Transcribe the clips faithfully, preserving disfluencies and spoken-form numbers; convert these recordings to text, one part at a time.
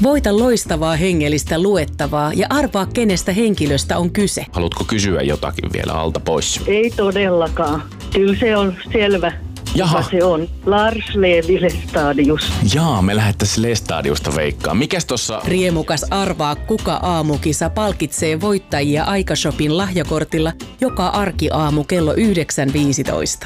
Voita loistavaa hengellistä luettavaa ja arvaa, kenestä henkilöstä on kyse. Haluatko kysyä jotakin vielä alta pois? Ei todellakaan. Kyllä se on selvä. Jaha. Kuka se on? Lars Levi Lestadius. Jaa, me lähettäisiin Lestadiusta veikkaa. Mikäs tossa... Riemukas arvaa, kuka aamukisa palkitsee voittajia Aikashopin lahjakortilla joka arkiaamu kello yhdeksän viisitoista.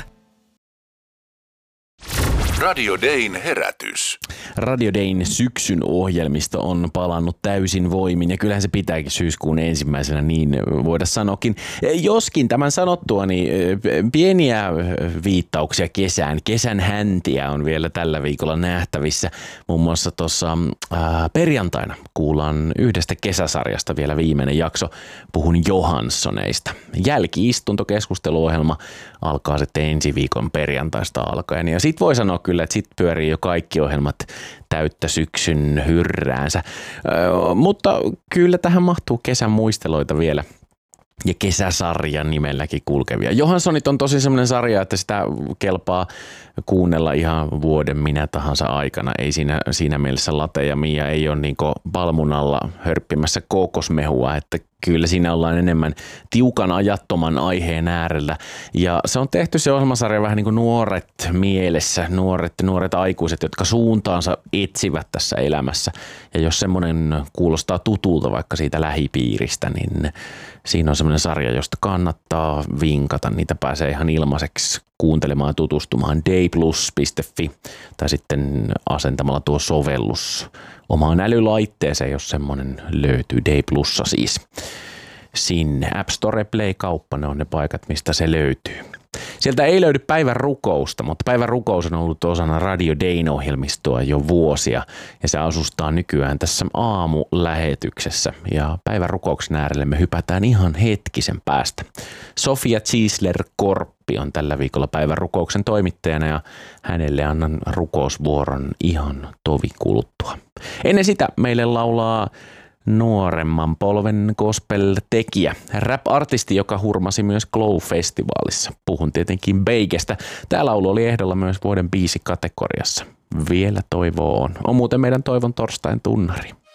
Radio Dayn herätys. Radio Dayn syksyn ohjelmisto on palannut täysin voimin ja kyllähän se pitääkin syyskuun ensimmäisenä niin voida sanoakin. Joskin tämän sanottua, niin pieniä viittauksia kesään, kesän häntiä on vielä tällä viikolla nähtävissä. Muun muassa tuossa perjantaina kuullaan yhdestä kesäsarjasta vielä viimeinen jakso. Puhun Johanssoneista. Jälki-istuntokeskusteluohjelma alkaa sitten ensi viikon perjantaista alkaen ja sit voi sanoa kyllä, että sit pyörii jo kaikki ohjelmat täyttä syksyn hyrräänsä. Ö, mutta kyllä tähän mahtuu kesän muisteloita vielä. Ja kesäsarjan nimelläkin kulkevia. Johanssonit on tosi semmoinen sarja, että sitä kelpaa kuunnella ihan vuoden minä tahansa aikana. Ei siinä, siinä mielessä Late ja Mia ei ole niin palmun alla hörppimässä kookosmehua, että kyllä siinä ollaan enemmän tiukan ajattoman aiheen äärellä. Ja se on tehty se ohjelmasarja vähän niin kuin nuoret mielessä, nuoret, nuoret aikuiset, jotka suuntaansa etsivät tässä elämässä. Ja jos semmoinen kuulostaa tutulta vaikka siitä lähipiiristä, niin siinä on semmoinen sarja, josta kannattaa vinkata. Niitä pääsee ihan ilmaiseksi kuuntelemaan ja tutustumaan dayplus piste fi tai sitten asentamalla tuo sovellus omaan älylaitteeseen, jos semmoinen löytyy. Dayplussa siis. Sinne App Store, Play, kauppa, ne on ne paikat, mistä se löytyy. Sieltä ei löydy päivän rukousta, mutta päivän rukous on ollut osana Radio Dayn ohjelmistoa jo vuosia ja se asustaa nykyään tässä aamulähetyksessä ja päivän rukouksen äärelle me hypätään ihan hetkisen päästä. Sofia Ziesler-Korppi on tällä viikolla päivän rukouksen toimittajana ja hänelle annan rukousvuoron ihan tovi kuluttua. Ennen sitä meille laulaa nuoremman polven gospel-tekijä, rap-artisti, joka hurmasi myös Glow-festivaalissa. Puhun tietenkin Beikestä. Tämä laulu oli ehdolla myös vuoden biisikategoriassa. Vielä toivoa on. On muuten meidän Toivon torstain tunnari.